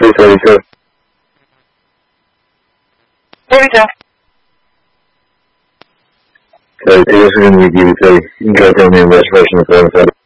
42. 42. 42 is going to be DB30. You can go down the reservation if you want to.